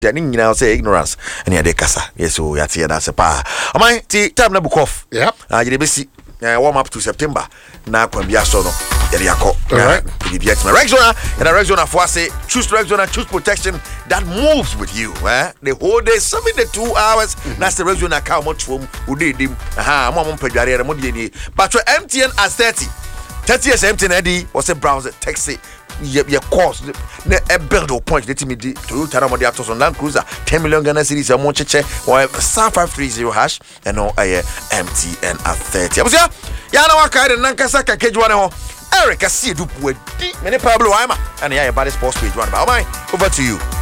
Then you know say ignorance and ya de kasa. Yes, so ya tie that's a pa. Amai ti time na book off. Yep. You dey besi warm up to September. Na kwambia so no. Yere yakọ. Alright. You be expert. Rexona and Rexona for say choose Rexona, choose protection that moves with you. The whole day 72 hours. That's the Rexona car much from udidim. Aha, mo pedware mo de ni. But your MTN as 30 years MTN Eddie was a browser taxi. Your cost a build or point let me di Toyota Ramodi Atos on Land Cruiser 10 million Ghana cedis a month cheche or star 530 hash and no MTN at 30. Abusia ya na waka de nankasa ka kejuane ho Eric Asiedu Puedi many Pablo Aima and ya body sports page one. Over to you.